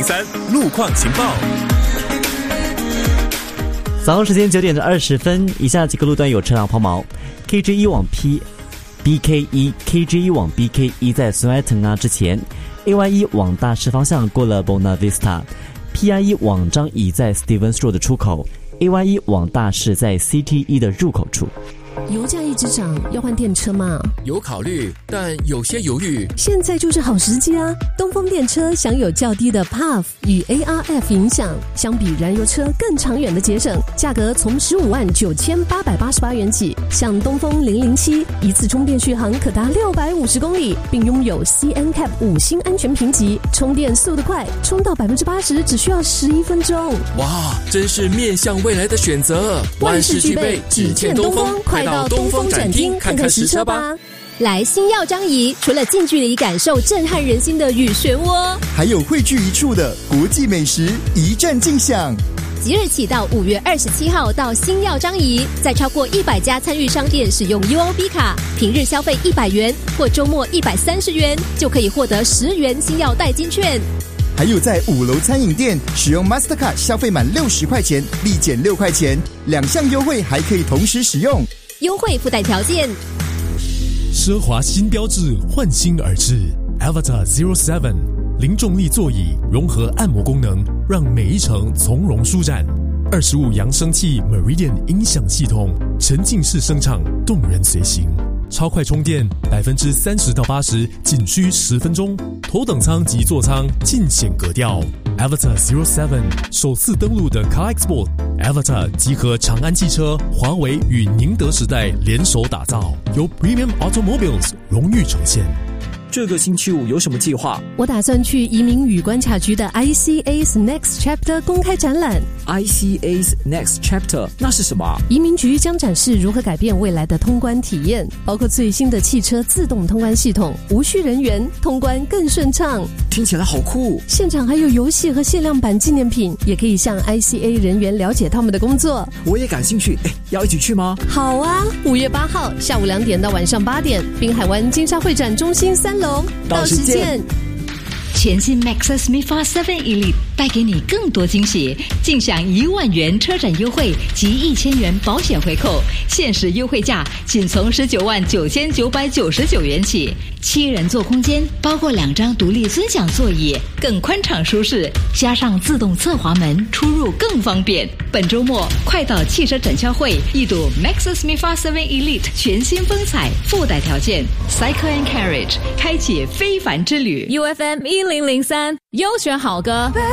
1003路况情报。 早上时间9点20分，以下几个路段有车辆抛锚。KG1 往 BK1 往 BK1 在孙爱腾之前 ，AY1 往大市方向过了 Bona Vista，PI1 往张乙在 Stevens Road 的出口，AY1 往大市在 CT1 的入口处。 油价一直涨，要换电车吗？ 有考虑，但有些犹豫。 现在就是好时机啊！东风电车享有较低的 PAF 与 ARF 影响，相比燃油车更长远的节省，价格从159888元起。像东风007，一次充电续航可达650公里，并拥有 CNCAP 5星安全评级，充电速度快，充到80%只需要11分钟。 哇，真是面向未来的选择，万事俱备，只欠东风。快到东风展厅看看实车吧。 来星耀张仪，除了近距离感受震撼人心的雨漩涡， 还有汇聚一处的国际美食一站尽享。 即日起到5月27号到星耀张仪，在超过100家参与商店使用 UOB 卡，平日消费100元或周末130元，就可以获得10元星耀代金券。 还有在5楼餐饮店使用 Mastercard 消费满60块钱立减6块钱，2项优惠还可以同时使用， 优惠附带条件。 奢华新标志焕新而至 Avatar 07， 零重力座椅融合按摩功能，让每一程从容舒展。25扬声器 Meridian 音响系统，沉浸式声场，动人随行。超快充电30%到80%，仅需10分钟。头等舱及座舱尽显格调。Avatar 07首次登陆的 Car Expo Avatar 集合长安汽车、华为与宁德时代联手打造，由 Premium Automobiles 荣誉呈现。 这个星期五有什么计划？ 我打算去移民与关卡局的 ICA's Next Chapter 公开展览。 ICA's Next Chapter 那是什么？ 移民局将展示如何改变未来的通关体验，包括最新的汽车自动通关系统，无需人员，通关更顺畅。 听起来好酷！ 现场还有游戏和限量版纪念品，也可以向 ICA 人员了解他们的工作。 我也感兴趣，要一起去吗？ 好啊！5月8号下午2点到晚上8点，滨海湾金沙会展中心3楼，到时见。 全新 Maxus MIFA 7 Elite 带给你更多惊喜，尽享1万元车展优惠及1000元保险回扣，限时优惠价仅从199999元起。7人座空间，包括2张独立尊享座椅，更宽敞舒适，加上自动侧滑门，出入更方便。本周末快到汽车展销会一睹 Maxus MIFA 7 Elite 全新风采，附带条件 Cycle and Carriage 开启非凡之旅。 UFM 1003优选好歌。